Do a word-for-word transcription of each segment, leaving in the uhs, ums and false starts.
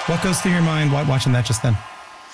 What goes through your mind wa- watching that just then?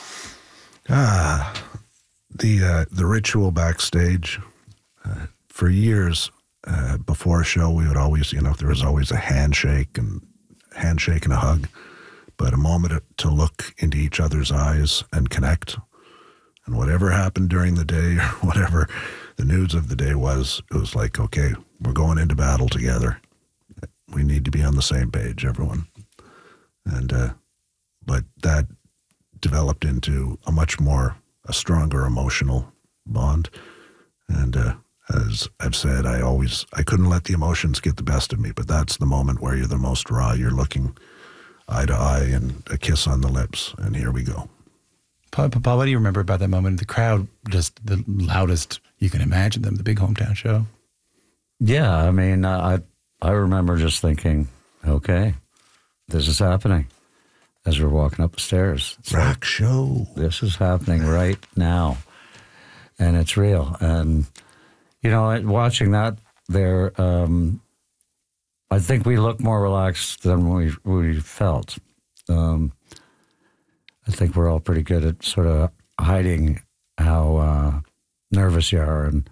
Ah, the uh, the ritual backstage. Uh, for years uh, before a show, we would always, you know, there was always a handshake and handshake and a hug, but a moment to look into each other's eyes and connect. And whatever happened during the day, or whatever the news of the day was, it was like, okay, we're going into battle together. We need to be on the same page, everyone. And uh, but that developed into a much more, a stronger emotional bond. And uh, as I've said, I always, I couldn't let the emotions get the best of me, but that's the moment where you're the most raw. You're looking eye to eye and a kiss on the lips, and here we go. Paul, Paul, what do you remember about that moment? The crowd, just the loudest you can imagine them, the big hometown show. Yeah, I mean, I I remember just thinking, okay, this is happening as we're walking up the stairs. It's Rock like, show. This is happening right now, and it's real. And, you know, watching that there, um, I think we look more relaxed than we, we felt. Um, I think we're all pretty good at sort of hiding how uh, nervous you are. And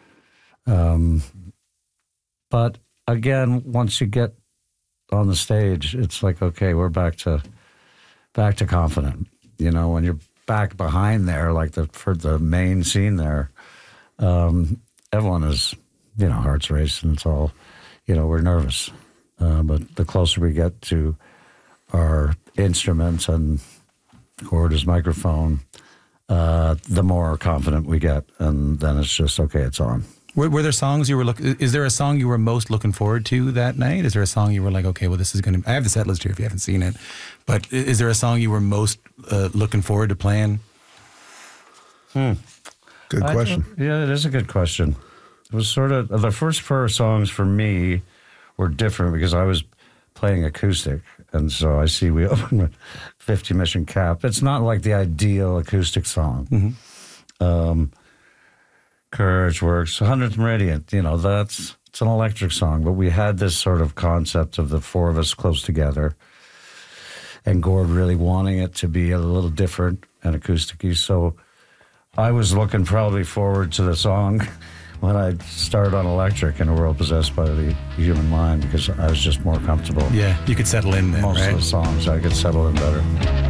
um, but again, once you get on the stage, it's like, okay, we're back to back to confident. You know, when you're back behind there, like the for the main scene there, um, everyone is, you know, hearts racing. It's all, you know, we're nervous. Uh, but the closer we get to our instruments and cord is microphone, uh, the more confident we get, and then it's just, okay, it's on. Were, were there songs you were look? Is there a song you were most looking forward to that night? Is there a song you were like, okay, well, this is going to... I have the set list here if you haven't seen it, but is there a song you were most uh, looking forward to playing? Hmm. Good question. I, yeah, it is a good question. It was sort of, the first four songs for me were different because I was playing acoustic, and so I see we open with fifty Mission Cap. It's not like the ideal acoustic song. Mm-hmm. Um, Courage Works, hundredth Meridian, you know, that's, it's an electric song, but we had this sort of concept of the four of us close together, and Gord really wanting it to be a little different and acoustic-y, so I was looking probably forward to the song when I started on electric in A World Possessed by the Human Mind, because I was just more comfortable. Yeah, you could settle in then, Most right? of the songs I could settle in better.